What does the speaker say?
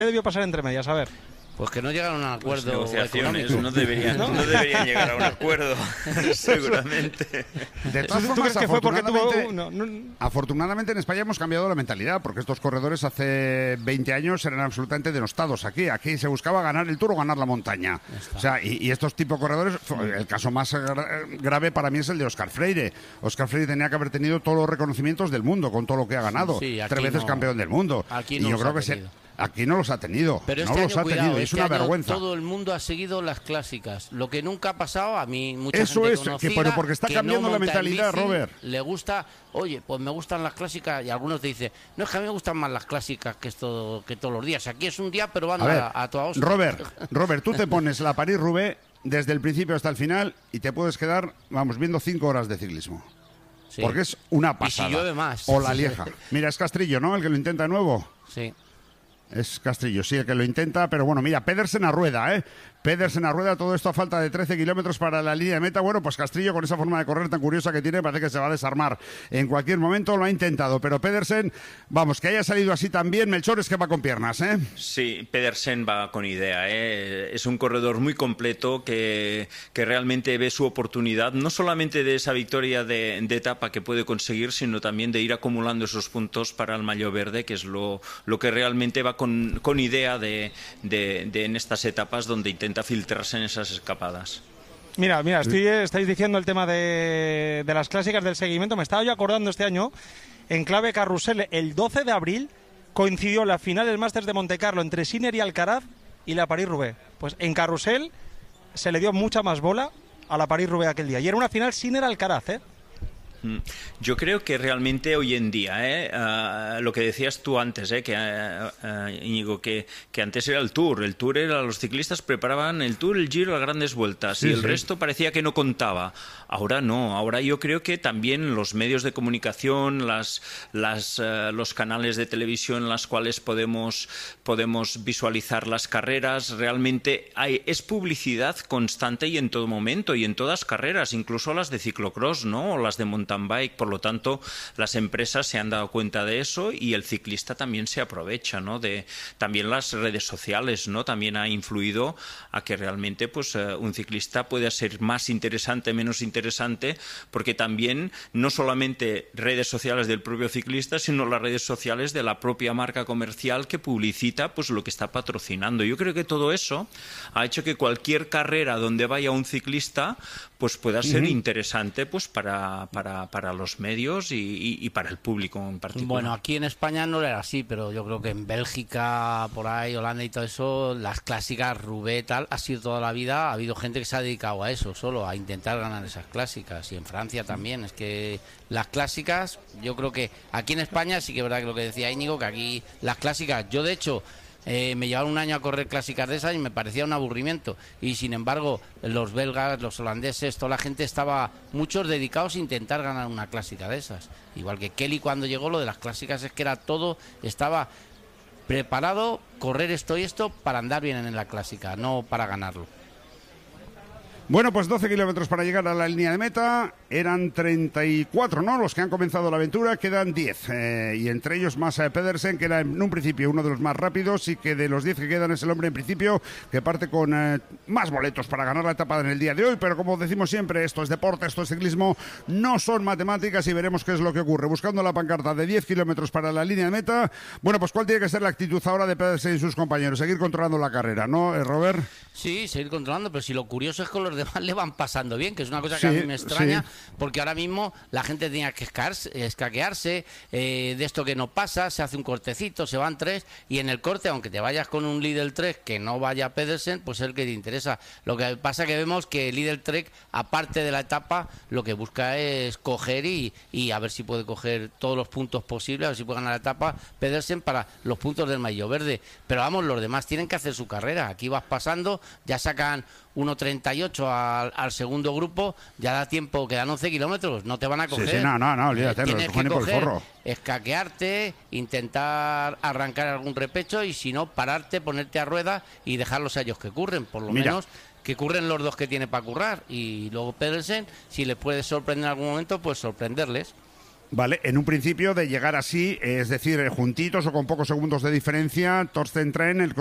debió pasar entre medias? A ver. Pues que no llegaron a un Pues acuerdo negociaciones, económico. no deberían llegar a un acuerdo, seguramente. De todas ¿Tú formas, crees que fue porque tuvo afortunadamente en España hemos cambiado la mentalidad, porque estos corredores hace 20 años eran absolutamente denostados. Aquí se buscaba ganar el Tour o ganar la montaña. O sea, y estos tipos de corredores, el caso más grave para mí es el de Óscar Freire. Óscar Freire tenía que haber tenido todos los reconocimientos del mundo con todo lo que ha ganado. Sí, 3 veces campeón del mundo. Aquí Y no yo los creo ha que tenido. aquí no los ha tenido. Pero no este los año, ha cuidado, tenido. Es este una año vergüenza. todo el mundo ha seguido las clásicas. Lo que nunca ha pasado, a mí mucha Eso gente es, que conocida, porque está que cambiando no la monta en mentalidad, bici, Robert. Le gusta, oye, pues me gustan las clásicas, y algunos te dicen, no, es que a mí me gustan más las clásicas que todos los días. Aquí es un día, pero van A ver, a toda hostia. Robert, tú te pones la París-Roubaix desde el principio hasta el final y te puedes quedar, viendo 5 horas de ciclismo. Sí. Porque es una Y pasada. si llueve más. O la Lieja. Mira, es Castrillo, ¿no? El que lo intenta de nuevo. Sí. Es Castrillo, sí, el que lo intenta, pero bueno, mira, Pedersen a rueda, ¿eh? Pedersen a rueda, todo esto a falta de 13 kilómetros para la línea de meta. Bueno, pues Castrillo, con esa forma de correr tan curiosa que tiene, parece que se va a desarmar en cualquier momento. Lo ha intentado, pero Pedersen, que haya salido así también, Melchor, es que va con piernas, ¿eh? Sí, Pedersen va con idea, ¿eh? Es un corredor muy completo que realmente ve su oportunidad, no solamente de esa victoria de etapa que puede conseguir, sino también de ir acumulando esos puntos para el maillot verde, que es lo que realmente va con idea de en estas etapas donde intenta filtrarse en esas escapadas. Mira, estáis diciendo el tema de las clásicas del seguimiento. Me estaba yo acordando este año, en clave carrusel, el 12 de abril coincidió la final del Masters de Montecarlo entre Sinner y Alcaraz y la París-Roubaix. Pues en carrusel se le dio mucha más bola a la París-Roubaix aquel día. Y era una final Sinner-Alcaraz, ¿eh? Yo creo que realmente hoy en día, lo que decías tú antes, Íñigo, que antes era el Tour era, los ciclistas preparaban el Tour, el Giro, las grandes vueltas, sí, y el sí. resto parecía que no contaba. Ahora no, ahora yo creo que también los medios de comunicación, los canales de televisión en los cuales podemos visualizar las carreras, realmente es publicidad constante y en todo momento, y en todas carreras, incluso las de ciclocross, ¿no? O las de mountain bike. Por lo tanto, las empresas se han dado cuenta de eso y el ciclista también se aprovecha, ¿no? También las redes sociales, ¿no? También ha influido a que realmente pues un ciclista pueda ser más interesante, menos interesante, porque también no solamente redes sociales del propio ciclista, sino las redes sociales de la propia marca comercial que publicita pues lo que está patrocinando. Yo creo que todo eso ha hecho que cualquier carrera donde vaya un ciclista pues pueda ser interesante pues para los medios y para el público en particular. Bueno, aquí en España no era así, pero yo creo que en Bélgica, por ahí, Holanda y todo eso, las clásicas, Roubaix, tal, ha sido toda la vida, ha habido gente que se ha dedicado a eso, solo a intentar ganar esas clásicas, y en Francia también. Es que las clásicas, yo creo que aquí en España sí que es verdad que lo que decía Íñigo, que aquí las clásicas, yo de hecho me llevaron un año a correr clásicas de esas y me parecía un aburrimiento, y sin embargo los belgas, los holandeses, toda la gente estaba, muchos dedicados a intentar ganar una clásica de esas, igual que Kelly cuando llegó. Lo de las clásicas es que era todo, estaba preparado, correr esto y esto para andar bien en la clásica, no para ganarlo. Bueno, pues 12 kilómetros para llegar a la línea de meta. Eran 34, ¿no? Los que han comenzado la aventura, quedan 10. Y entre ellos más Pedersen, que era en un principio uno de los más rápidos, y que de los 10 que quedan es el hombre en principio que parte con más boletos para ganar la etapa en el día de hoy. Pero como decimos siempre, esto es deporte, esto es ciclismo, no son matemáticas, y veremos qué es lo que ocurre. Buscando la pancarta de 10 kilómetros para la línea de meta. Bueno, pues ¿cuál tiene que ser la actitud ahora de Pedersen y sus compañeros? Seguir controlando la carrera, ¿no, Robert? Sí, seguir controlando, pero si lo curioso es que los demás le van pasando bien, que es una cosa que a mí me extraña, porque ahora mismo la gente tenía que escaquearse de esto que no pasa, se hace un cortecito, se van 3, y en el corte, aunque te vayas con un Lidl Trek que no vaya Pedersen, pues es el que te interesa. Lo que pasa que vemos que el Lidl Trek, aparte de la etapa, lo que busca es coger y a ver si puede coger todos los puntos posibles, a ver si puede ganar la etapa Pedersen para los puntos del maillot verde. Pero vamos, los demás tienen que hacer su carrera. Aquí vas pasando, ya sacan 1.38 al segundo grupo, ya da tiempo, quedan 11 kilómetros, no te van a coger. Sí, no, olvídate, tienes los que cogen por el forro. Escaquearte, intentar arrancar algún repecho, y si no, pararte, ponerte a rueda y dejarlos a ellos que curren, por lo menos que curren los dos que tiene para currar, y luego Pedersen, si les puede sorprender en algún momento, pues sorprenderles. Vale, en un principio de llegar así, es decir, juntitos o con pocos segundos de diferencia, Torsten Tren, el